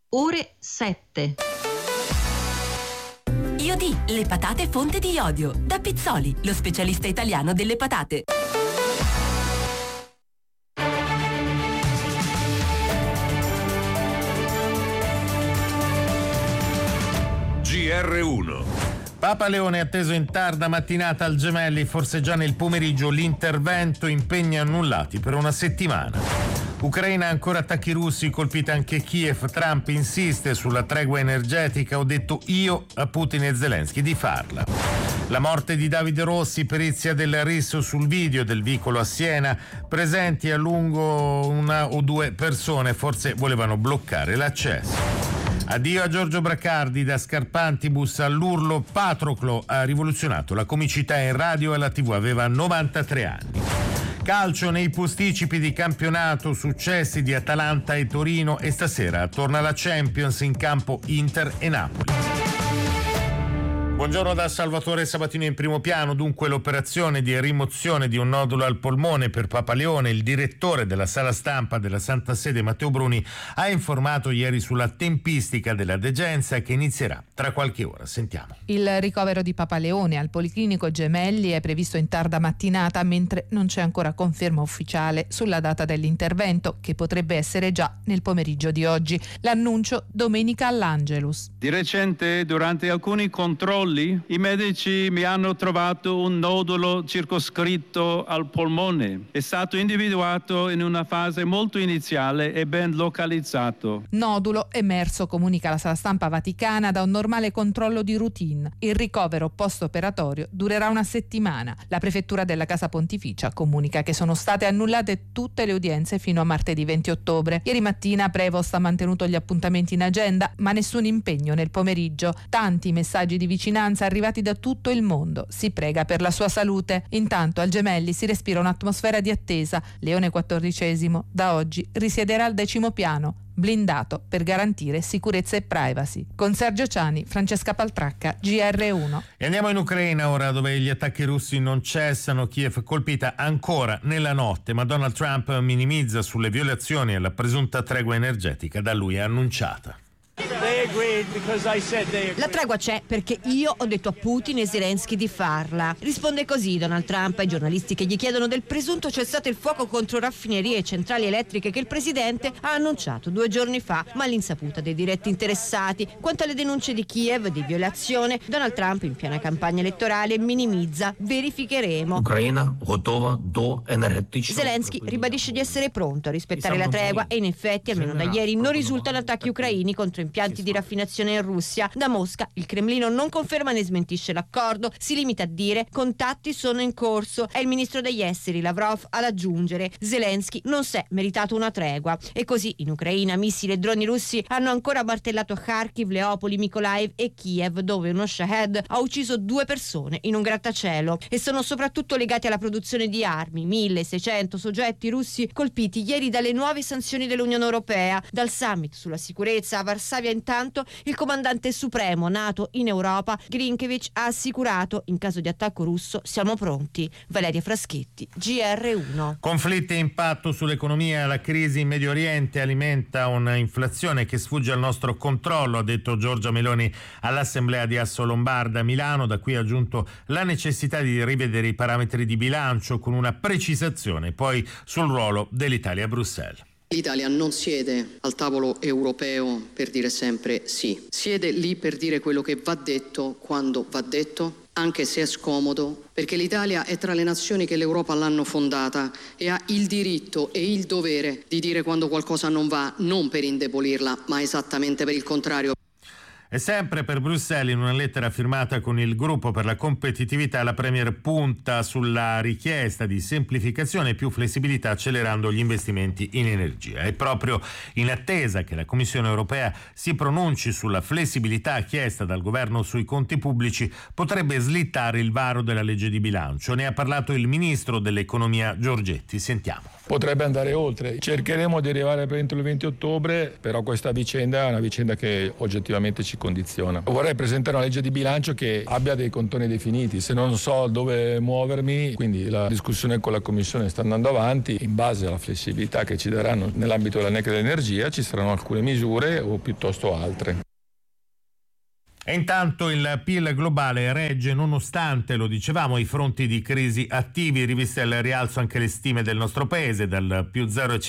ore 7. Iodì, le patate fonte di iodio. Da Pizzoli, lo specialista italiano delle patate. GR1. Papa Leone atteso in tarda mattinata al Gemelli, forse già nel pomeriggio l'intervento, impegni annullati per una settimana. Ucraina ancora attacchi russi, colpita anche Kiev, Trump insiste sulla tregua energetica, ho detto io a Putin e Zelensky di farla. La morte di Davide Rossi, perizia del RIS sul video del vicolo a Siena, presenti a lungo una o due persone, forse volevano bloccare l'accesso. Addio a Giorgio Bracardi, da Scarpantibus all'urlo, Patroclo ha rivoluzionato la comicità in radio e alla TV, aveva 93 anni. Calcio nei posticipi di campionato, successi di Atalanta e Torino e stasera torna la Champions in campo Inter e Napoli. Buongiorno da Salvatore Sabatino in primo piano. Dunque l'operazione di rimozione di un nodulo al polmone per Papa Leone. Il direttore della sala stampa della Santa Sede, Matteo Bruni, ha informato ieri sulla tempistica della degenza che inizierà tra qualche ora. Sentiamo. Il ricovero di Papa Leone al Policlinico Gemelli è previsto in tarda mattinata, mentre non c'è ancora conferma ufficiale sulla data dell'intervento, che potrebbe essere già nel pomeriggio di oggi. L'annuncio domenica all'Angelus. Di recente, durante alcuni controlli, i medici mi hanno trovato un nodulo circoscritto al polmone. È stato individuato in una fase molto iniziale e ben localizzato. Nodulo emerso, comunica la sala stampa vaticana, da un normale controllo di routine. Il ricovero post-operatorio durerà una settimana. La prefettura della Casa Pontificia comunica che sono state annullate tutte le udienze fino a martedì 20 ottobre. Ieri mattina Prevost ha mantenuto gli appuntamenti in agenda, ma nessun impegno nel pomeriggio. Tanti messaggi di vicinanza arrivati da tutto il mondo. Si prega per la sua salute. Intanto al Gemelli si respira un'atmosfera di attesa. Leone XIV da oggi risiederà al 10° piano, blindato per garantire sicurezza e privacy. Con Sergio Ciani, Francesca Paltracca, GR1. E andiamo in Ucraina ora, dove gli attacchi russi non cessano. Kiev colpita ancora nella notte, ma Donald Trump minimizza sulle violazioni alla presunta tregua energetica da lui annunciata. La tregua c'è perché io ho detto a Putin e Zelensky di farla. Risponde così Donald Trump ai giornalisti che gli chiedono del presunto cessate il fuoco contro raffinerie e centrali elettriche che il presidente ha annunciato 2 giorni fa, ma all'insaputa dei diretti interessati. Quanto alle denunce di Kiev di violazione, Donald Trump in piena campagna elettorale minimizza. Verificheremo. Ucraina готова до енергетичного. Zelensky ribadisce di essere pronto a rispettare la tregua e in effetti almeno da ieri non risultano attacchi ucraini contro impianti di raffinazione in Russia. Da Mosca il Cremlino non conferma né smentisce l'accordo, si limita a dire contatti sono in corso. È il ministro degli esteri Lavrov ad aggiungere Zelensky non si è meritato una tregua. E così in Ucraina missili e droni russi hanno ancora martellato Kharkiv, Leopoli, Mykolaiv e Kiev, dove uno Shahed ha ucciso 2 persone in un grattacielo, e sono soprattutto legati alla produzione di armi. 1600 soggetti russi colpiti ieri dalle nuove sanzioni dell'Unione Europea. Dal summit sulla sicurezza a Varsavia intanto il comandante supremo NATO in Europa, Grinkevic, ha assicurato in caso di attacco russo siamo pronti. Valeria Fraschetti, GR1. Conflitti e impatto sull'economia. La crisi in Medio Oriente alimenta un'inflazione che sfugge al nostro controllo, ha detto Giorgia Meloni all'Assemblea di Assolombarda a Milano. Da qui ha aggiunto la necessità di rivedere i parametri di bilancio con una precisazione poi sul ruolo dell'Italia a Bruxelles. L'Italia non siede al tavolo europeo per dire sempre sì, siede lì per dire quello che va detto quando va detto, anche se è scomodo, perché l'Italia è tra le nazioni che l'Europa l'hanno fondata e ha il diritto e il dovere di dire quando qualcosa non va, non per indebolirla, ma esattamente per il contrario. E sempre per Bruxelles, in una lettera firmata con il gruppo per la competitività, la Premier punta sulla richiesta di semplificazione e più flessibilità, accelerando gli investimenti in energia. È proprio in attesa che la Commissione europea si pronunci sulla flessibilità chiesta dal governo sui conti pubblici, potrebbe slittare il varo della legge di bilancio. Ne ha parlato il ministro dell'economia Giorgetti. Sentiamo. Potrebbe andare oltre, cercheremo di arrivare entro il 20 ottobre, però questa vicenda è una vicenda che oggettivamente ci condiziona. Vorrei presentare una legge di bilancio che abbia dei contorni definiti, se non so dove muovermi, quindi la discussione con la Commissione sta andando avanti, in base alla flessibilità che ci daranno nell'ambito della NEC dell'energia ci saranno alcune misure o piuttosto altre. E intanto il PIL globale regge nonostante, lo dicevamo, i fronti di crisi attivi, riviste al rialzo anche le stime del nostro paese, dal più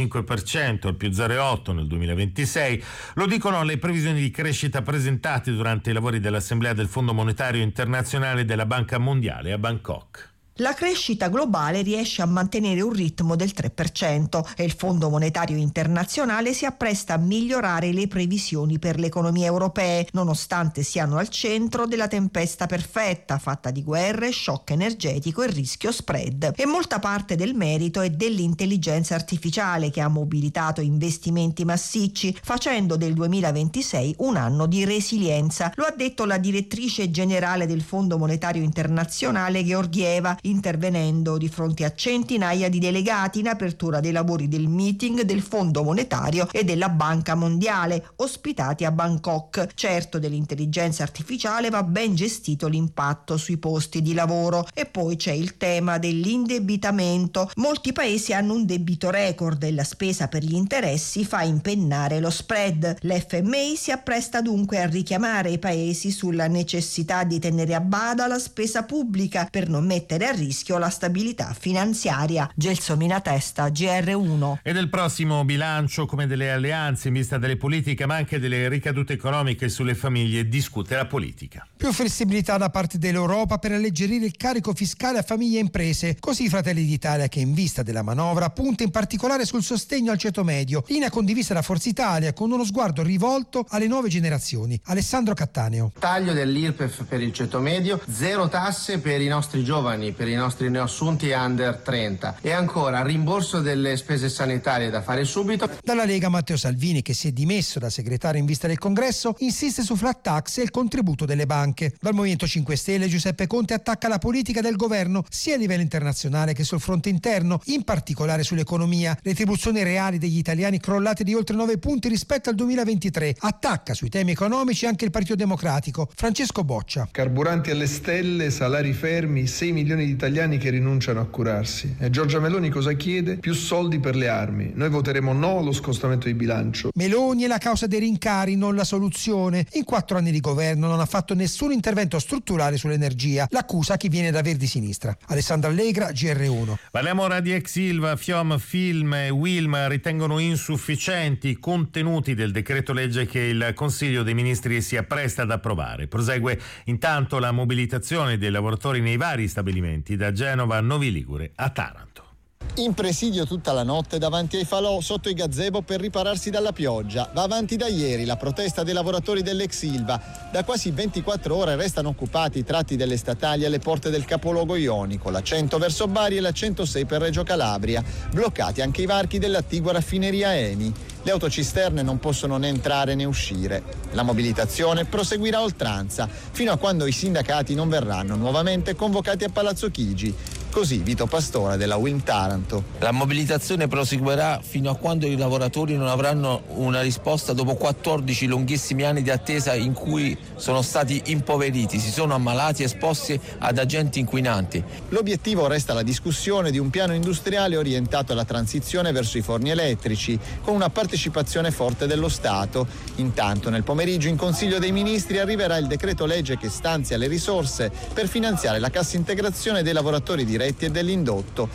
0,5% al più 0,8% nel 2026. Lo dicono le previsioni di crescita presentate durante i lavori dell'Assemblea del Fondo Monetario Internazionale e della Banca Mondiale a Bangkok. La crescita globale riesce a mantenere un ritmo del 3% e il Fondo Monetario Internazionale si appresta a migliorare le previsioni per le economie europee, nonostante siano al centro della tempesta perfetta, fatta di guerre, shock energetico e rischio spread. E molta parte del merito è dell'intelligenza artificiale che ha mobilitato investimenti massicci, facendo del 2026 un anno di resilienza. Lo ha detto la direttrice generale del Fondo Monetario Internazionale, Georgieva, intervenendo di fronte a centinaia di delegati in apertura dei lavori del meeting del Fondo Monetario e della Banca Mondiale, ospitati a Bangkok. Certo, dell'intelligenza artificiale va ben gestito l'impatto sui posti di lavoro. E poi c'è il tema dell'indebitamento. Molti paesi hanno un debito record e la spesa per gli interessi fa impennare lo spread. L'FMI si appresta dunque a richiamare i paesi sulla necessità di tenere a bada la spesa pubblica per non mettere a rischio la stabilità finanziaria. Gelsomina Testa, GR1. E del prossimo bilancio, come delle alleanze in vista delle politiche ma anche delle ricadute economiche sulle famiglie, discute la politica. Più flessibilità da parte dell'Europa per alleggerire il carico fiscale a famiglie e imprese. Così Fratelli d'Italia, che in vista della manovra punta in particolare sul sostegno al ceto medio, linea condivisa da Forza Italia con uno sguardo rivolto alle nuove generazioni. Alessandro Cattaneo. Taglio dell'IRPEF per il ceto medio, zero tasse per i nostri giovani, per i nostri neoassunti under 30 e ancora rimborso delle spese sanitarie da fare subito. Dalla Lega Matteo Salvini, che si è dimesso da segretario in vista del Congresso, insiste su flat tax e il contributo delle banche. Dal Movimento 5 Stelle Giuseppe Conte attacca la politica del governo sia a livello internazionale che sul fronte interno, in particolare sull'economia. Retribuzioni reali degli italiani crollate di oltre 9 punti rispetto al 2023. Attacca sui temi economici anche il Partito Democratico. Francesco Boccia. Carburanti alle stelle, salari fermi, 6 milioni di italiani che rinunciano a curarsi. E Giorgia Meloni cosa chiede? Più soldi per le armi. Noi voteremo no allo scostamento di bilancio. Meloni è la causa dei rincari, non la soluzione. In 4 anni di governo non ha fatto nessun intervento strutturale sull'energia. L'accusa chi viene da Verdi-Sinistra. Alessandra Allegra, GR1. Parliamo ora di ex Ilva, FIOM, Film e Wilm ritengono insufficienti i contenuti del decreto legge che il Consiglio dei Ministri si appresta ad approvare. Prosegue intanto la mobilitazione dei lavoratori nei vari stabilimenti, da Genova a Novi Ligure a Taranto. In presidio tutta la notte davanti ai falò sotto i gazebo per ripararsi dalla pioggia. Va avanti da ieri la protesta dei lavoratori dell'ex Ilva. Da quasi 24 ore restano occupati i tratti delle statali alle porte del capoluogo ionico, la 100 verso Bari e la 106 per Reggio Calabria. Bloccati anche i varchi dell'attigua raffineria Eni. Le autocisterne non possono né entrare né uscire. La mobilitazione proseguirà a oltranza fino a quando i sindacati non verranno nuovamente convocati a Palazzo Chigi. Così Vito Pastore della Wilm Taranto. La mobilitazione proseguirà fino a quando i lavoratori non avranno una risposta dopo 14 lunghissimi anni di attesa in cui sono stati impoveriti, si sono ammalati, esposti ad agenti inquinanti. L'obiettivo resta la discussione di un piano industriale orientato alla transizione verso i forni elettrici, con una partecipazione forte dello Stato. Intanto nel pomeriggio in Consiglio dei Ministri arriverà il decreto legge che stanzia le risorse per finanziare la cassa integrazione dei lavoratori diretti e dell'indotto,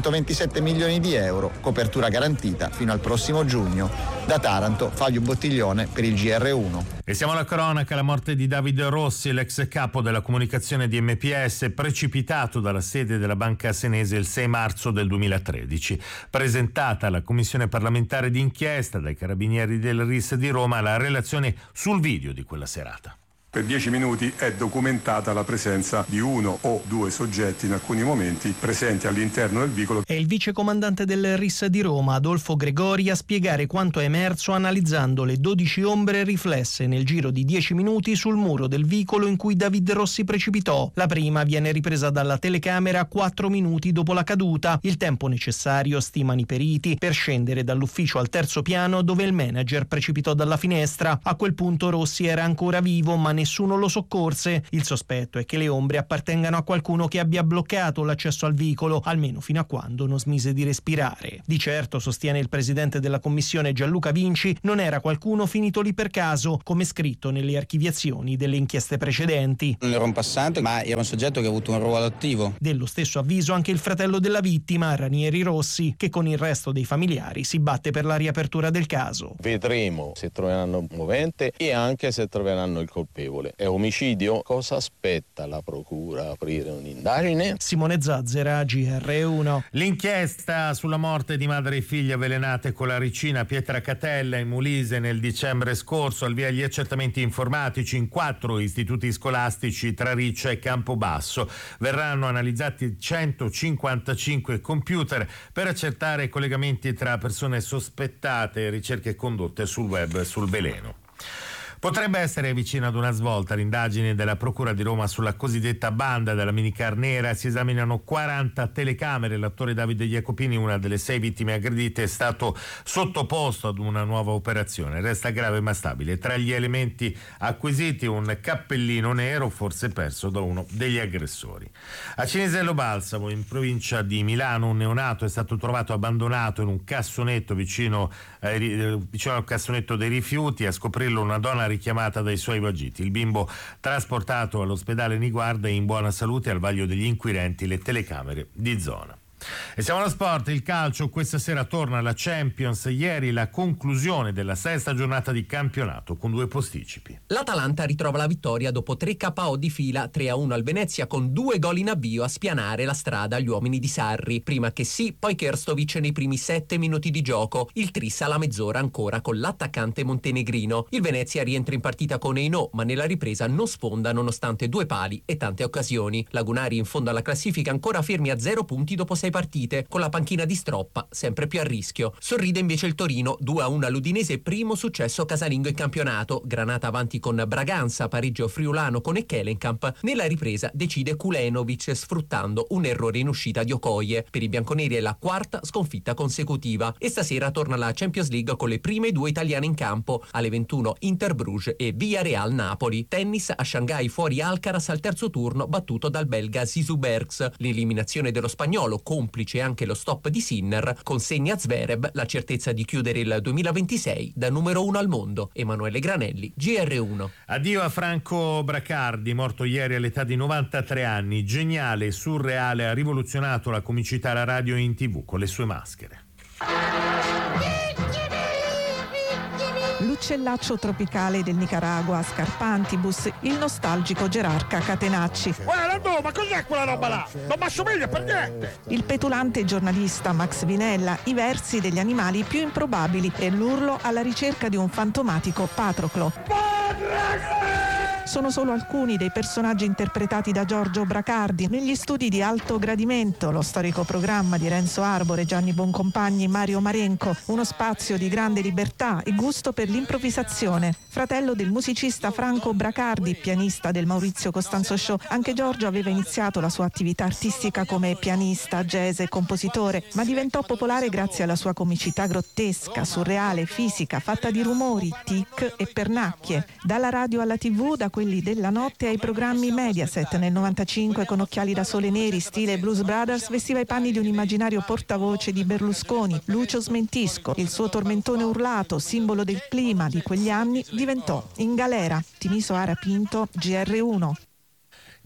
127 milioni di euro, copertura garantita fino al prossimo giugno. Da Taranto, Fabio Bottiglione per il GR1. E siamo alla cronaca, la morte di Davide Rossi, l'ex capo della comunicazione di MPS, precipitato dalla sede della Banca Senese il 6 marzo del 2013. Presentata alla Commissione parlamentare d'inchiesta dai Carabinieri del RIS di Roma la relazione sul video di quella serata. Per 10 minuti è documentata la presenza di uno o due soggetti in alcuni momenti presenti all'interno del veicolo. È il vicecomandante del RIS di Roma, Adolfo Gregori, a spiegare quanto è emerso analizzando le 12 ombre riflesse nel giro di 10 minuti sul muro del vicolo in cui David Rossi precipitò. La prima viene ripresa dalla telecamera 4 minuti dopo la caduta, il tempo necessario, stimano i periti, per scendere dall'ufficio al terzo piano dove il manager precipitò dalla finestra. A quel punto Rossi era ancora vivo, ma nessuno lo soccorse. Il sospetto è che le ombre appartengano a qualcuno che abbia bloccato l'accesso al vicolo, almeno fino a quando non smise di respirare. Di certo, sostiene il presidente della commissione Gianluca Vinci, non era qualcuno finito lì per caso, come scritto nelle archiviazioni delle inchieste precedenti. Non era un passante, ma era un soggetto che ha avuto un ruolo attivo. Dello stesso avviso anche il fratello della vittima, Ranieri Rossi, che con il resto dei familiari si batte per la riapertura del caso. Vedremo se troveranno un movente e anche se troveranno il colpevole. È omicidio? Cosa aspetta la procura? Aprire un'indagine? Simone Zazzera, GR1. L'inchiesta sulla morte di madre e figlia avvelenate con la ricina Pietracatella in Molise nel dicembre scorso, al via gli accertamenti informatici in 4 istituti scolastici tra Riccia e Campobasso. Verranno analizzati 155 computer per accertare i collegamenti tra persone sospettate e ricerche condotte sul web sul veleno. Potrebbe essere vicina ad una svolta l'indagine della Procura di Roma sulla cosiddetta banda della minicar nera. Si esaminano 40 telecamere. L'attore Davide Jacopini, una delle 6 vittime aggredite, è stato sottoposto ad una nuova operazione. Resta grave ma stabile. Tra gli elementi acquisiti un cappellino nero, forse perso da uno degli aggressori. A Cinisello Balsamo, in provincia di Milano, un neonato è stato trovato abbandonato in un cassonetto vicino al cassonetto dei rifiuti. A scoprirlo una donna richiamata dai suoi vagiti. Il bimbo trasportato all'ospedale Niguarda è in buona salute. Al vaglio degli inquirenti le telecamere di zona. E siamo allo sport, il calcio. Questa sera torna la Champions. Ieri la conclusione della 6ª giornata di campionato con 2 posticipi. L'Atalanta ritrova la vittoria dopo 3 KO di fila, 3-1 al Venezia, con 2 gol in avvio a spianare la strada agli uomini di Sarri. Prima che sì, poi Krstovic nei primi 7 minuti di gioco. Il tris alla mezz'ora ancora con l'attaccante montenegrino. Il Venezia rientra in partita con Eino, ma nella ripresa non sfonda nonostante 2 pali e tante occasioni. Lagunari in fondo alla classifica ancora fermi a 0 punti dopo 6 partite, con la panchina di Stroppa sempre più a rischio. Sorride invece il Torino, 2-1 all'Udinese, primo successo casalingo in campionato. Granata avanti con Braganza, pareggio friulano con Ekkelenkamp. Nella ripresa decide Kulenovic sfruttando un errore in uscita di Okoye. Per i bianconeri è la 4ª sconfitta consecutiva e stasera torna la Champions League con le prime 2 italiane in campo. Alle 21 Inter Bruges e Villarreal Napoli. Tennis a Shanghai, fuori Alcaraz al terzo turno, battuto dal belga Zizou Bergs. L'eliminazione dello spagnolo, complice anche lo stop di Sinner, consegna a Zverev la certezza di chiudere il 2026 da numero 1 al mondo. Emanuele Granelli, GR1. Addio a Franco Bracardi, morto ieri all'età di 93 anni. Geniale, surreale, ha rivoluzionato la comicità alla radio e in TV con le sue maschere. L'uccellaccio tropicale del Nicaragua, Scarpantibus, il nostalgico gerarca Catenacci. Guarda, ma cos'è quella roba là? Non mi assomiglia per niente! Il petulante giornalista Max Vinella, i versi degli animali più improbabili e l'urlo alla ricerca di un fantomatico Patroclo. Sono solo alcuni dei personaggi interpretati da Giorgio Bracardi negli studi di Alto Gradimento, lo storico programma di Renzo Arbore, Gianni Boncompagni, Mario Marenco, uno spazio di grande libertà e gusto per l'improvvisazione. Fratello del musicista Franco Bracardi, pianista del Maurizio Costanzo Show, anche Giorgio aveva iniziato la sua attività artistica come pianista, jazz e compositore, ma diventò popolare grazie alla sua comicità grottesca, surreale, fisica, fatta di rumori, tic e pernacchie. Dalla radio alla TV, da quelli della notte ai programmi Mediaset. Nel 95 con occhiali da sole neri stile Blues Brothers vestiva i panni di un immaginario portavoce di Berlusconi, Lucio Smentisco. Il suo tormentone urlato, simbolo del clima di quegli anni, diventò In galera. Timiso Ara Pinto, GR1.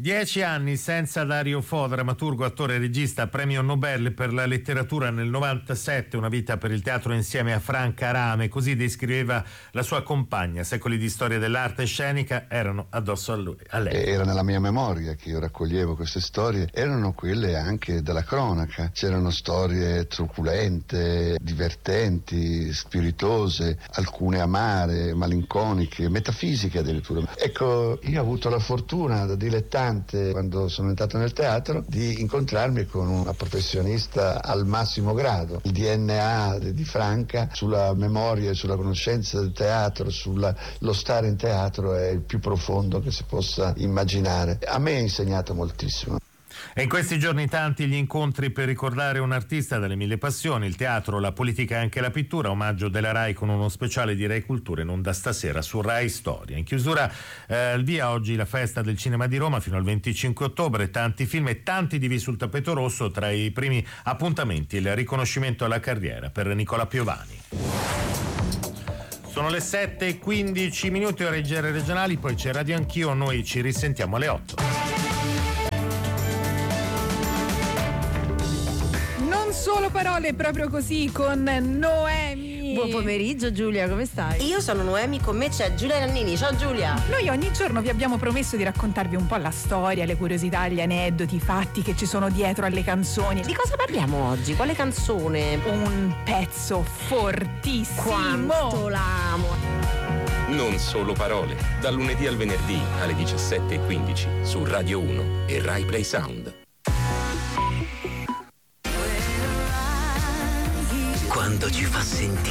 10 anni senza Dario Fo, drammaturgo, attore e regista, premio Nobel per la letteratura nel 97, una vita per il teatro insieme a Franca Rame, così descriveva la sua compagna. Secoli di storia dell'arte scenica erano addosso a lei. Era nella mia memoria che io raccoglievo queste storie, erano quelle anche della cronaca. C'erano storie truculente, divertenti, spiritose, alcune amare, malinconiche, metafisiche addirittura. Ecco, io ho avuto la fortuna da dilettante, quando sono entrato nel teatro, di incontrarmi con una professionista al massimo grado. Il DNA di Franca sulla memoria e sulla conoscenza del teatro, lo stare in teatro, è il più profondo che si possa immaginare. A me ha insegnato moltissimo. E in questi giorni tanti gli incontri per ricordare un artista dalle mille passioni, il teatro, la politica e anche la pittura, omaggio della Rai con uno speciale di Rai Cultura in onda stasera su Rai Storia. In chiusura il via oggi la festa del cinema di Roma fino al 25 ottobre, tanti film e tanti divi sul tappeto rosso, tra i primi appuntamenti il riconoscimento alla carriera per Nicola Piovani. Sono le 7:15, ore regionali, poi c'è Radio Anch'io, noi ci risentiamo alle 8. Solo parole, proprio così, con Noemi. Buon pomeriggio Giulia, come stai? Io sono Noemi, con me c'è Giulia Nannini. Ciao Giulia. Noi ogni giorno vi abbiamo promesso di raccontarvi un po' la storia, le curiosità, gli aneddoti, i fatti che ci sono dietro alle canzoni. Di cosa parliamo oggi? Quale canzone? Un pezzo fortissimo. Quanto l'amo. Non solo parole, dal lunedì al venerdì alle 17:15 su Radio 1 e Rai Play Sound. Quando ci fa sentire